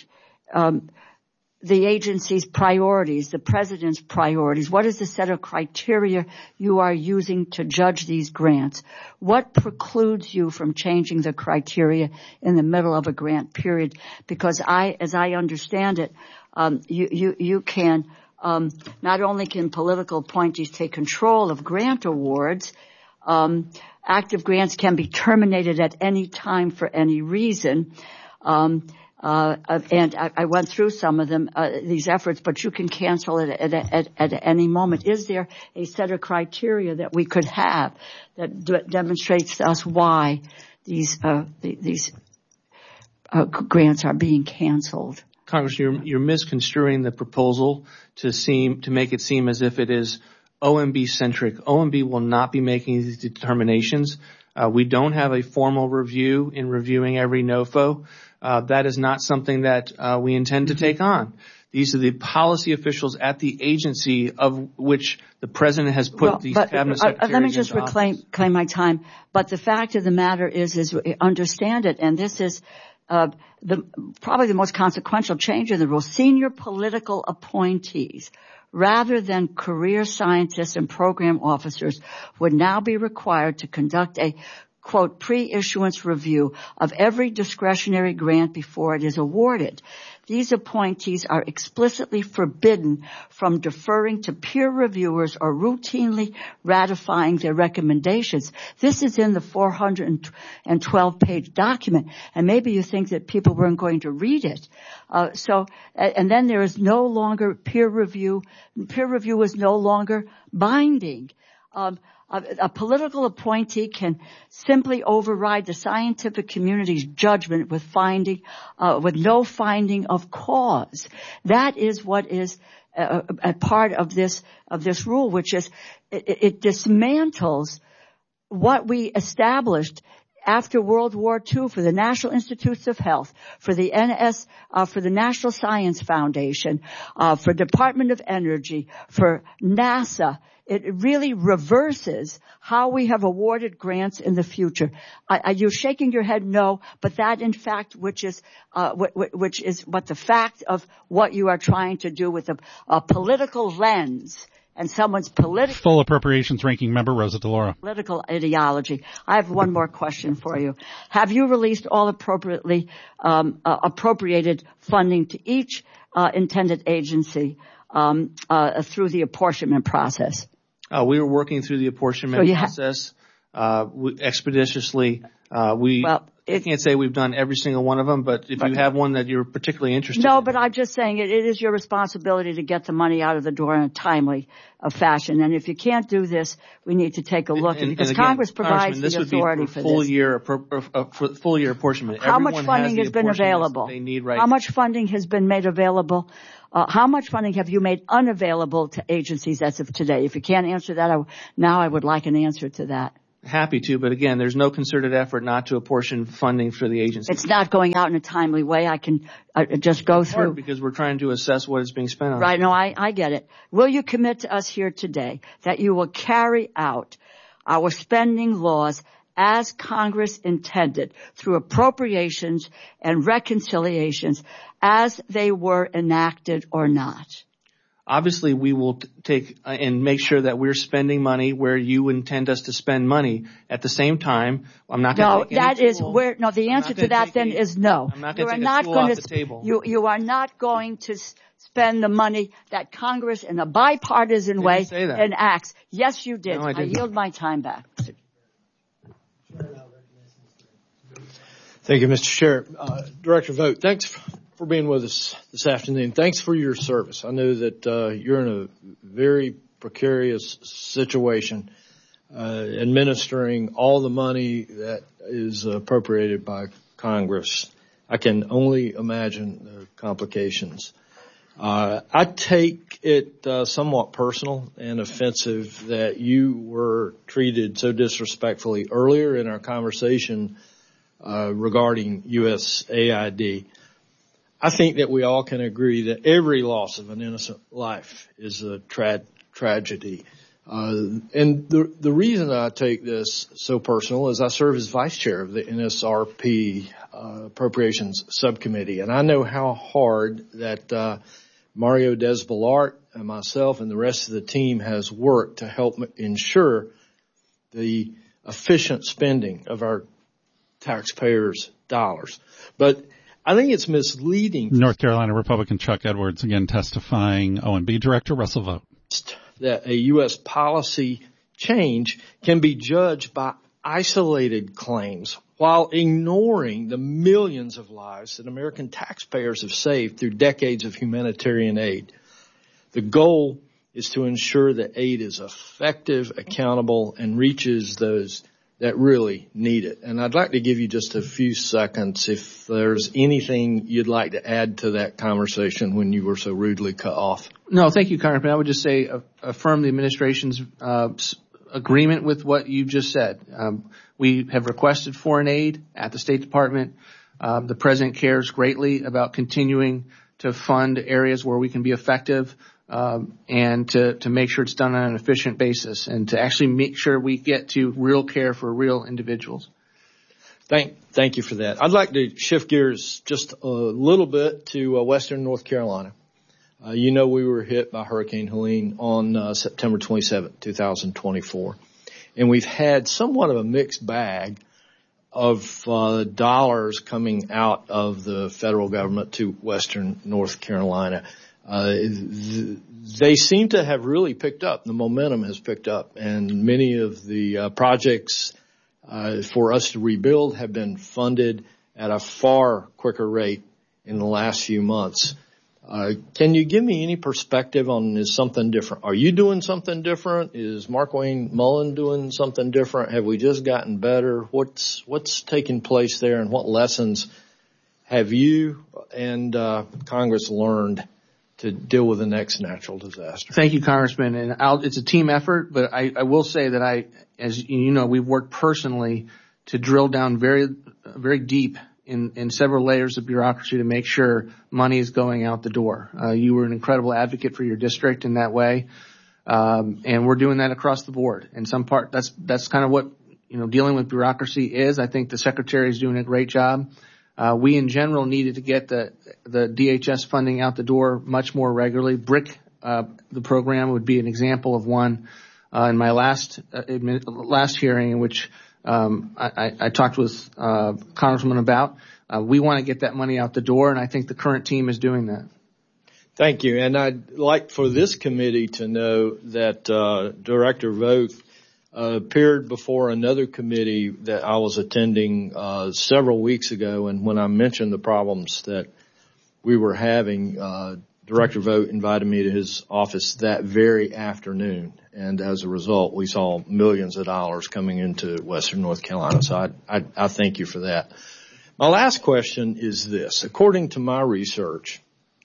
um, the agency's priorities, the president's priorities, what is the set of criteria you are using to judge these grants? What precludes you from changing the criteria in the middle of a grant period? Because I, as I understand it, um, you, you, you can, um, not only can political appointees take control of grant awards, um, active grants can be terminated at any time for any reason. Um, Uh, and I, I went through some of them, uh, these efforts, but you can cancel it at, at, at any moment. Is there a set of criteria that we could have that d- demonstrates to us why these, uh, the, these, uh, grants are being canceled? Congress, you're, you're misconstruing the proposal to seem, to make it seem as if it is O M B centric. O M B will not be making these determinations. Uh, we don't have a formal review in reviewing every N O F O. Uh, that is not something that uh, we intend to take on. These are the policy officials at the agency of which the president has put well, these but, cabinet uh, secretaries let me just into reclaim office. claim my time. But the fact of the matter is, is understand it, and this is uh, the probably the most consequential change in the rule. Senior political appointees, rather than career scientists and program officers, would now be required to conduct a quote, pre-issuance review of every discretionary grant before it is awarded. These appointees are explicitly forbidden from deferring to peer reviewers or routinely ratifying their recommendations. This is in the four hundred twelve page document, and maybe you think that people weren't going to read it. Uh, so, and then there is no longer peer review. Peer review is no longer binding. Um, A, a political appointee can simply override the scientific community's judgment with finding, uh, with no finding of cause. That is what is a, a part of this of this rule, which is it, it dismantles what we established after World War Two for the National Institutes of Health, for the N S, uh, for the National Science Foundation, uh, for Department of Energy, for NASA. It really reverses how we have awarded grants in the future. I, I, you're shaking your head no, but that in fact, which is, uh, which, which is what the fact of what you are trying to do with a, a political lens and someone's political. Full appropriations ranking member Rosa DeLauro. Political ideology. I have one more question for you. Have you released all appropriately, um, uh, appropriated funding to each, uh, intended agency, um, uh, through the apportionment process? Uh, we were working through the apportionment so ha- process uh, we expeditiously. Uh, we well, I can't say we've done every single one of them, but if but, you have one that you're particularly interested no, in. No, but I'm just saying it, it is your responsibility to get the money out of the door in a timely uh, fashion. And if you can't do this, we need to take a look and, at it because again, Congress provides the authority for, for full this. Year, uh, for full year apportionment. How Everyone much funding has, has been available? They need right How much funding has been made available? Uh, how much funding have you made unavailable to agencies as of today? If you can't answer that, I, now I would like an answer to that. Happy to, but again, there's no concerted effort not to apportion funding for the agency. It's not going out in a timely way. I can uh, just go it's through. Hard because we're trying to assess what is being spent on. Right. No, I, I get it. Will you commit to us here today that you will carry out our spending laws as Congress intended through appropriations and reconciliations as they were enacted or not? Obviously, we will t- take uh, and make sure that we're spending money where you intend us to spend money. At the same time, I'm not going to no, take any that is tool. where. No, the answer to that then a, is no. I'm not going to take not a tool going off to, the table. You you are not going to spend the money that Congress, in a bipartisan didn't way, say that. enacts. Yes, you did. No, I I didn't. yield my time back. Thank you, Mister Chair. Uh, Director Vogt, thanks for being with us this afternoon. Thanks for your service. I know that uh, you're in a very precarious situation, uh, administering all the money that is appropriated by Congress. I can only imagine the complications. Uh, I take it uh, somewhat personal and offensive that you were treated so disrespectfully earlier in our conversation uh, regarding U S A I D. I think that we all can agree that every loss of an innocent life is a tra- tragedy. Uh, and the the reason I take this so personal is I serve as vice chair of the N S R P uh, Appropriations Subcommittee, and I know how hard that uh, Mario Desballart and myself and the rest of the team has worked to help ensure the efficient spending of our taxpayers' dollars. But I think it's misleading. North Carolina Republican Chuck Edwards again testifying. O M B Director Russell Vogt. That a U S policy change can be judged by isolated claims while ignoring the millions of lives that American taxpayers have saved through decades of humanitarian aid. The goal is to ensure that aid is effective, accountable, and reaches those that really need it. And I'd like to give you just a few seconds if there's anything you'd like to add to that conversation when you were so rudely cut off. No, thank you, Congressman. I would just say uh, affirm the administration's uh, agreement with what you just said. Um, we have requested foreign aid at the State Department. Uh, the President cares greatly about continuing to fund areas where we can be effective. Um, and to, to make sure it's done on an efficient basis and to actually make sure we get to real care for real individuals. Thank, thank you for that. I'd like to shift gears just a little bit to uh, Western North Carolina. Uh, you know, we were hit by Hurricane Helene on uh, September twenty-seventh, twenty twenty-four. And we've had somewhat of a mixed bag of uh, dollars coming out of the federal government to Western North Carolina. Uh, they seem to have really picked up. The momentum has picked up, and many of the uh, projects uh, for us to rebuild have been funded at a far quicker rate in the last few months. Uh, can you give me any perspective on is something different? Are you doing something different? Is Markwayne Mullin doing something different? Have we just gotten better? What's what's taking place there, and what lessons have you and uh, Congress learned to deal with the next natural disaster? Thank you, Congressman. And I'll, it's a team effort, but I, I will say that I, as you know, we've worked personally to drill down very, very deep in, in several layers of bureaucracy to make sure money is going out the door. Uh, you were an incredible advocate for your district in that way. Um, and we're doing that across the board. And some part, that's, that's kind of what, you know, dealing with bureaucracy is. I think the Secretary is doing a great job. Uh, we in general needed to get the, the D H S funding out the door much more regularly. BRIC, uh, the program would be an example of one. Uh, in my last, uh, admin, last hearing in which, um, I, I talked with, uh, Congressman about, uh, we want to get that money out the door, and I think the current team is doing that. Thank you. And I'd like for this committee to know that, uh, Director Vogt, uh, appeared before another committee that I was attending uh, several weeks ago, and when I mentioned the problems that we were having, uh, Director Vogt invited me to his office that very afternoon, and as a result, we saw millions of dollars coming into Western North Carolina. So I, I, I thank you for that. My last question is this. According to my research,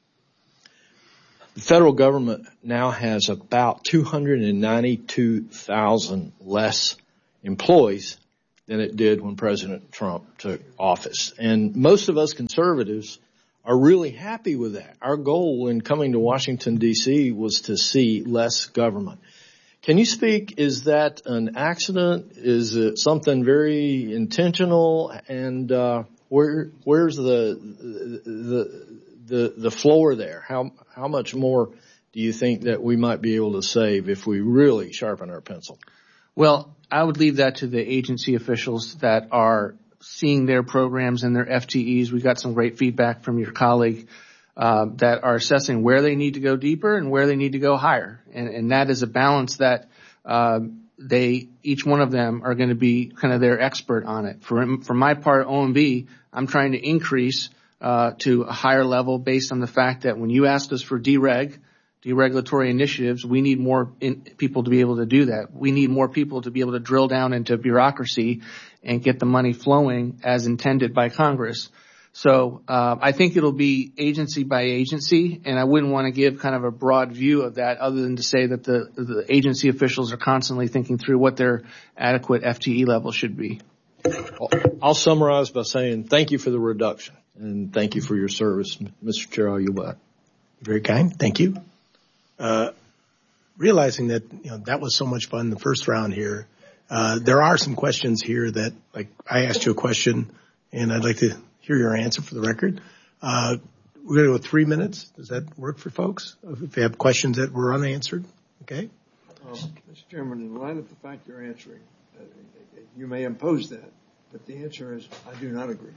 the federal government now has about two hundred ninety-two thousand less employees than it did when President Trump took office. And most of us conservatives are really happy with that. Our goal in coming to Washington, D C was to see less government. Can you speak, is that an accident? Is it something very intentional? And uh, where where's the the the the floor there? How how much more do you think that we might be able to save if we really sharpen our pencil? Well, I would leave that to the agency officials that are seeing their programs and their F T Es. We got some great feedback from your colleague uh, that are assessing where they need to go deeper and where they need to go higher. And, and that is a balance that uh, they, each one of them are going to be kind of their expert on it. For, for my part, O M B, I'm trying to increase uh, to a higher level based on the fact that when you asked us for dereg, deregulatory initiatives, we need more in, people to be able to do that. We need more people to be able to drill down into bureaucracy and get the money flowing as intended by Congress. So uh, I think it'll be agency by agency, and I wouldn't want to give kind of a broad view of that other than to say that the, the agency officials are constantly thinking through what their adequate F T E level should be. I'll summarize by saying thank you for the reduction, and thank you for your service. Mister Chair, I'll yield back. Very kind. Thank you. Uh, realizing that, you know, that was so much fun the first round here, uh, there are some questions here that, like, I asked you a question, and I'd like to hear your answer for the record. Uh, we're going to go three minutes. Does that work for folks? If you have questions that were unanswered, okay? Um, Mister Chairman, in light of the fact you're answering, uh, you may impose that, but the answer is I do not agree.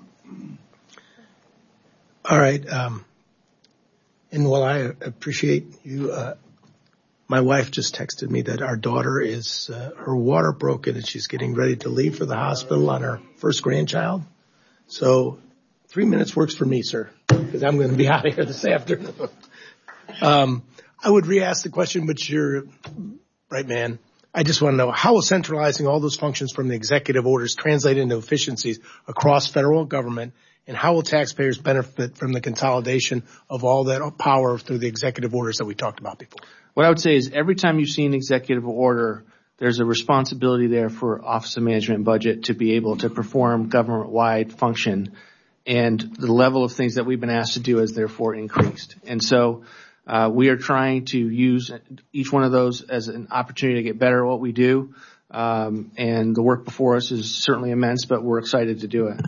All right. Um, And while I appreciate you, uh, my wife just texted me that our daughter is, uh, her water broken and she's getting ready to leave for the hospital on her first grandchild. So three minutes works for me, sir, because I'm going to be out of here this afternoon. um, I would re-ask the question, but you're right, man. I just want to know, how will centralizing all those functions from the executive orders translate into efficiencies across federal government? And how will taxpayers benefit from the consolidation of all that power through the executive orders that we talked about before? What I would say is every time you see an executive order, there's a responsibility there for Office of Management and Budget to be able to perform government-wide function. And the level of things that we've been asked to do has therefore increased. And so uh, we are trying to use each one of those as an opportunity to get better at what we do. Um, and the work before us is certainly immense, but we're excited to do it.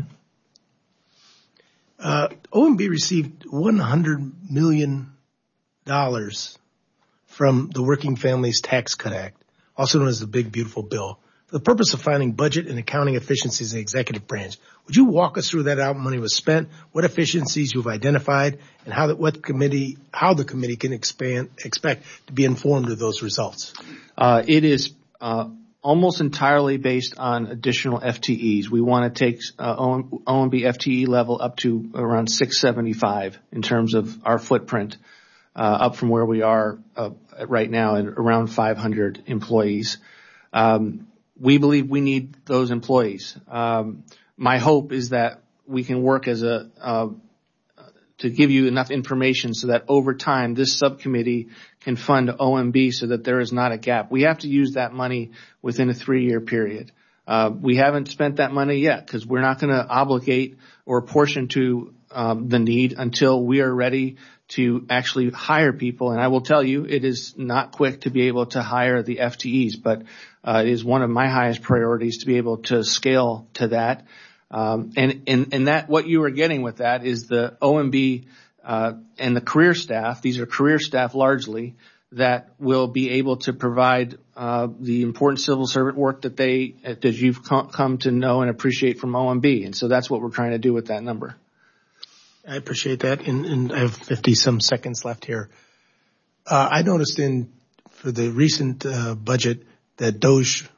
Uh, O M B received one hundred million dollars from the Working Families Tax Cut Act, also known as the Big Beautiful Bill, for the purpose of finding budget and accounting efficiencies in the executive branch. Would you walk us through that, how money was spent, what efficiencies you've identified, and how that what committee, how the committee can expand, expect to be informed of those results? Uh, it is uh, almost entirely based on additional F T Es. We want to take uh, O M B F T E level up to around six seventy-five in terms of our footprint, uh, up from where we are uh, right now at around five hundred employees. Um, we believe we need those employees. Um, my hope is that we can work as a uh, to give you enough information so that over time this subcommittee can fund O M B so that there is not a gap. We have to use that money within a three-year period. Uh, we haven't spent that money yet because we're not going to obligate or apportion to um, the need until we are ready to actually hire people. And I will tell you, it is not quick to be able to hire the F T Es, but uh, it is one of my highest priorities to be able to scale to that. Um, and, and, and that, what you are getting with that is the O M B, uh, and the career staff. These are career staff largely that will be able to provide, uh, the important civil servant work that they, that you've come to know and appreciate from O M B. And so that's what we're trying to do with that number. I appreciate that. And, and I have fifty some seconds left here. Uh, I noticed in, for the recent, uh, budget that DOJ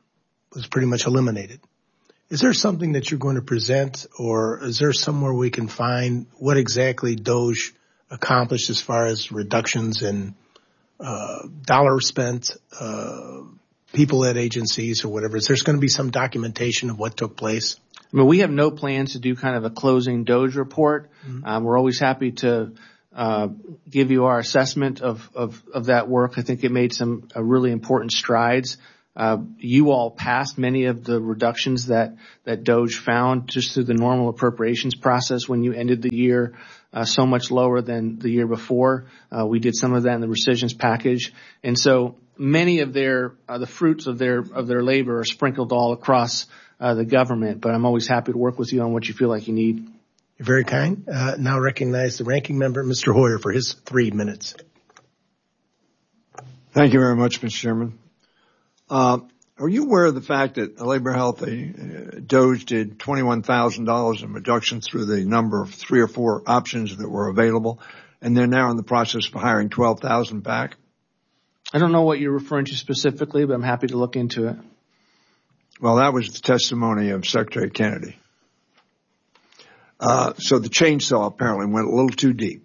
was pretty much eliminated. Is there something that you're going to present, or is there somewhere we can find what exactly DOGE accomplished as far as reductions in uh, dollars spent, uh, people at agencies or whatever? Is there going to be some documentation of what took place? I mean, we have no plans to do kind of a closing DOGE report. Mm-hmm. Um, we're always happy to uh, give you our assessment of, of, of that work. I think it made some uh, really important strides. Uh, you all passed many of the reductions that, that DOGE found just through the normal appropriations process when you ended the year uh, so much lower than the year before. Uh, we did some of that in the rescissions package. And so many of their, uh, the fruits of their, of their labor are sprinkled all across uh, the government, but I'm always happy to work with you on what you feel like you need. You're very kind. Uh, now recognize the ranking member, Mister Hoyer, for his three minutes. Thank you very much, Mister Chairman. Uh, are you aware of the fact that Labor Health, uh, DOGE did twenty-one thousand dollars in reduction through the number of three or four options that were available, and they're now in the process of hiring twelve thousand back? I don't know what you're referring to specifically, but I'm happy to look into it. Well, that was the testimony of Secretary Kennedy. Uh, so the chainsaw apparently went a little too deep.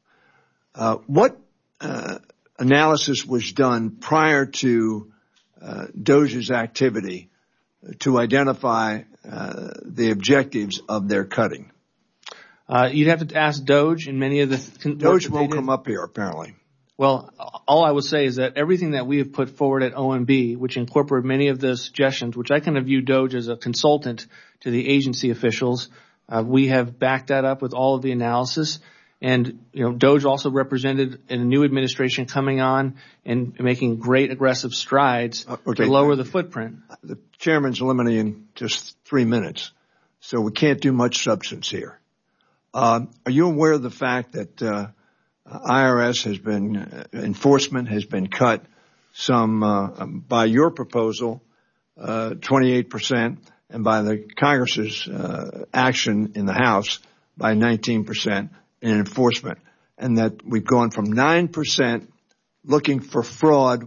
Uh, what uh, analysis was done prior to Uh, DOGE's activity to identify uh, the objectives of their cutting? Uh, you'd have to ask DOGE and many of the... Con- DOGE won't come up here, apparently. Well, all I would say is that everything that we have put forward at O M B, which incorporate many of the suggestions, which I kind of view DOGE as a consultant to the agency officials, uh, we have backed that up with all of the analysis. And, you know, DOGE also represented in a new administration coming on and making great aggressive strides uh, okay. to lower the footprint. The chairman's eliminating just three minutes, so we can't do much substance here. Uh, are you aware of the fact that uh, I R S has been, uh, enforcement has been cut some, uh, by your proposal, uh, twenty-eight percent, and by the Congress's uh, action in the House by nineteen percent? In enforcement, and that we've gone from nine percent looking for fraud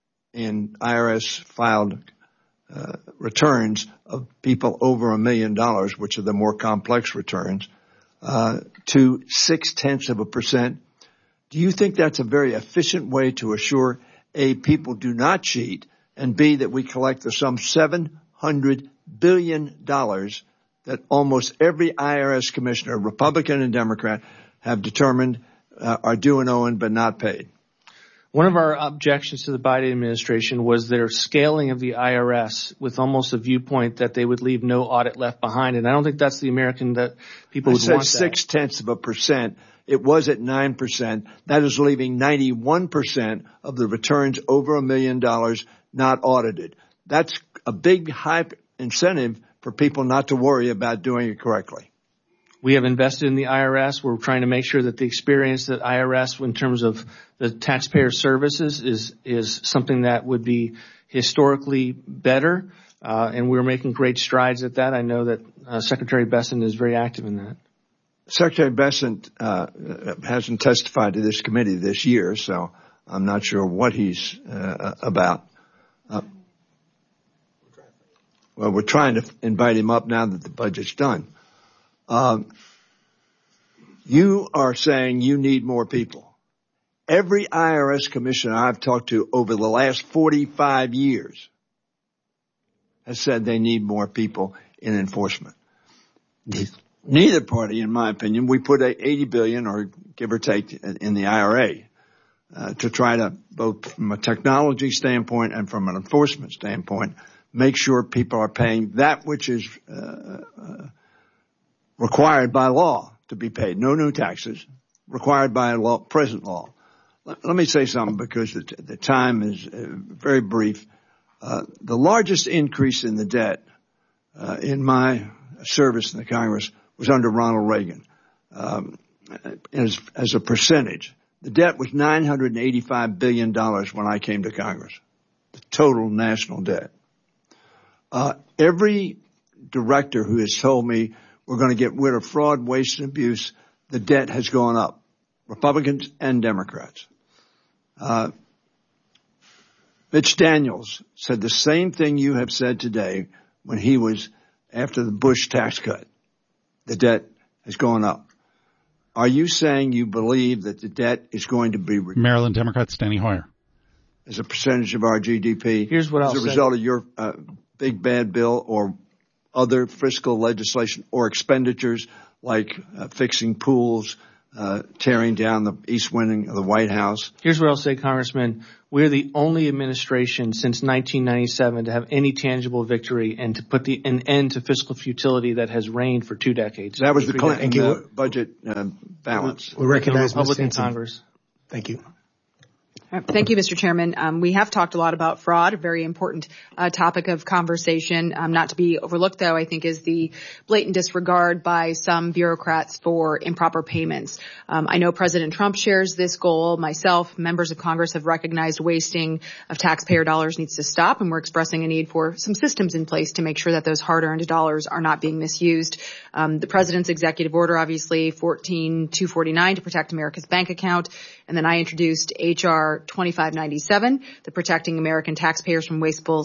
in I R S filed uh, returns of people over a million dollars, which are the more complex returns, uh, to six tenths of a percent. Do you think that's a very efficient way to assure A, people do not cheat, and B, that we collect the sum seven hundred billion dollars that almost every I R S commissioner, Republican and Democrat, have determined uh, are due and owing but not paid? One of our objections to the Biden administration was their scaling of the I R S with almost a viewpoint that they would leave no audit left behind. And I don't think that's the American that people would want. I said six tenths of a percent. It was at nine percent. That is leaving ninety-one percent of the returns over a million dollars not audited. That's a big high incentive for people not to worry about doing it correctly. We have invested in the I R S. We're trying to make sure that the experience that I R S in terms of the taxpayer services is, is something that would be historically better. Uh, and we're making great strides at that. I know that uh, Secretary Bessent is very active in that. Secretary Bessent uh, hasn't testified to this committee this year, so I'm not sure what he's uh, about. Uh, well, we're trying to invite him up now that the budget's done. Um, you are saying you need more people. Every I R S commissioner I've talked to over the last forty-five years has said they need more people in enforcement. Neither party, in my opinion, we put eighty billion dollars or give or take in the I R A uh, to try to, both from a technology standpoint and from an enforcement standpoint, make sure people are paying that which is uh, uh, required by law to be paid. No new taxes, required by law, present law. Let, let me say something because the, the time is uh, very brief. Uh, the largest increase in the debt uh, in my service in the Congress was under Ronald Reagan. Um, as, as a percentage, the debt was nine hundred eighty-five billion dollars when I came to Congress, the total national debt. Uh, every director who has told me we're going to get rid of fraud, waste, and abuse, the debt has gone up, Republicans and Democrats. Uh, Mitch Daniels said the same thing you have said today when he was after the Bush tax cut. The debt has gone up. Are you saying you believe that the debt is going to be reduced? Maryland Democrat Steny Hoyer. As a percentage of our G D P? Here's what I'll say. As a result of your uh, big bad bill or other fiscal legislation or expenditures like uh, fixing pools, uh, tearing down the east wing of the White House? Here's what I'll say, Congressman. We're the only administration since nineteen ninety-seven to have any tangible victory and to put the, an end to fiscal futility that has reigned for two decades. That was the Clinton uh, budget uh, balance. We recognize the Republican Congress. Thank you. Thank you, Mister Chairman. Um, we have talked a lot about fraud, a very important uh, topic of conversation. Um, not to be overlooked, though, I think is the blatant disregard by some bureaucrats for improper payments. Um, I know President Trump shares this goal. Myself, members of Congress have recognized wasting of taxpayer dollars needs to stop, and we're expressing a need for some systems in place to make sure that those hard-earned dollars are not being misused. Um, the President's executive order, obviously, fourteen two forty-nine to protect America's bank account, and then I introduced H R twenty-five ninety-seven, the Protecting American Taxpayers from Wasteful